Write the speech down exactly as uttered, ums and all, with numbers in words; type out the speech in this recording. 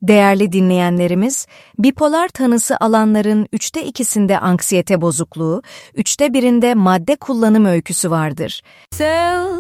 Değerli dinleyenlerimiz, bipolar tanısı alanların üçte ikisinde anksiyete bozukluğu, üçte birinde madde kullanım öyküsü vardır.